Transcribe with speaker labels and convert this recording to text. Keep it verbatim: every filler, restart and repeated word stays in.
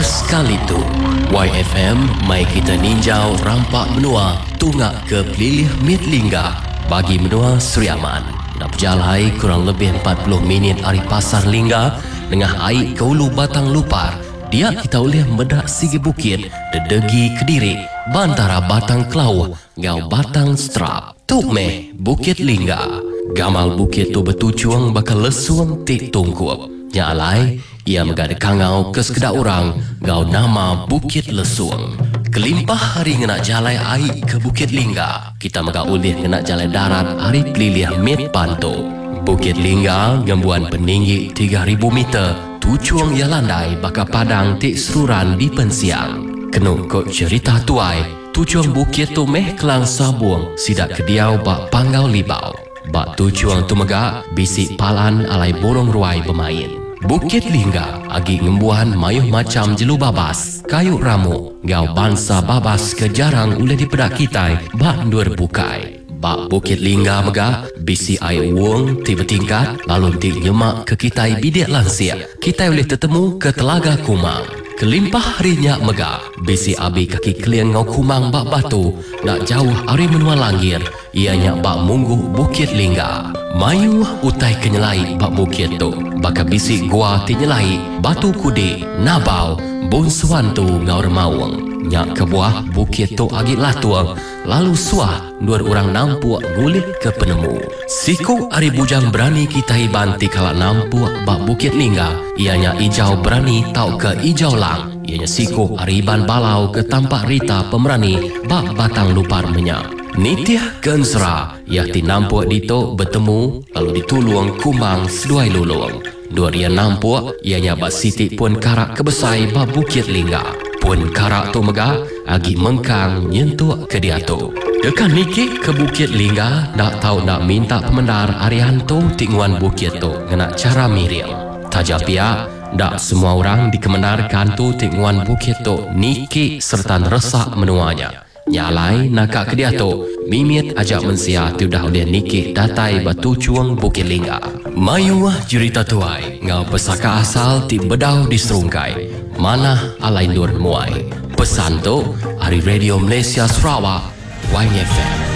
Speaker 1: Sekali tu Y F M mai kita ninjau rampak menua tungak ke pelilih mit lingga bagi menua Seriaman. Nak berjalai kurang lebih empat puluh minit hari pasar lingga dengan air ke ulu batang lupar. Dia kita boleh medak sigi bukit dedegi Kediri bantara batang Kelau ngau batang Strap. Tuk meh Bukit Lingga. Gamal bukit tu bertujuan bakal lesuang tik tungkup. Nyalai ia megada kangau ke sekedar orang ngau nama Bukit Lesuang. Kelimpah hari ngenak jalai air ke Bukit Lingga. Kita mega ulih ngenak jalai darat hari pelilih mit panto. Bukit Lingga ngembuan peninggi tiga ribu meter. Tujuang ia landai baka padang tik seruran di pensiang. Kenuk kok cerita tuai. Tujuang bukit tu meh kelang sabuang sidak kediau bak panggau libau. Bak tujuang tu mega bisik palan alai borong ruai bermain. Bukit Lingga agi ngembuan mayuh macam jelu babas, kayu ramu, gau bangsa babas ke jarang uleh dipedak kitai bak ndur bukai. Bak Bukit Lingga mega bisi air wong tiba tingkat lalu ti nyemak ke kitai bidik lansia. Kitai boleh tertemu ke Telaga Kumang. Kelimpah harinya mega bisi abi kaki keliang ngau Kumang bak batu nak jauh ari menua langir ianya bak munggu Bukit Lingga. Mayu utai kenyelai bak bukit tu baka bisi gua ti nyelai batu kudi nabau bun suantu ngau remawang. Nyak ke buah bukit tu agi latuang lalu suah dua orang nampuak ngulit ke penemu. Siku ari bujang berani kita ibanti kala nampuak bak Bukit Lingga. Ianya ijau berani tau ke ijau lang. Ianya siku ari iban balau ke tampak rita pemerani bak batang lupar menyak. Nitiah Gensra yakti nampuak dito bertemu lalu dituluang Kumang seduai lulung. Dua dia nampuak ianya bak siti pun karak kebesai bak Bukit Lingga. Pun karak tu mega agi mengkang nyentuak ke dia tu. Dekan niki ke Bukit Lingga nak tahu nak minta pemendar arian tu tinguan bukit tu ngena cara miril. Tajap pia dak semua orang dikemendarkan tu tinguan bukit tu niki serta resak menuanya. Nyalai nakak ke dia tu mimit ajak mensia tu dah oleh niki datai batu cuang Bukit Lingga. Mayuah cerita tuai ngau pesaka asal ti bedau di serungkai. Mana alai nur muai. Pesan tu hari Radio Malaysia Sarawak Y F M.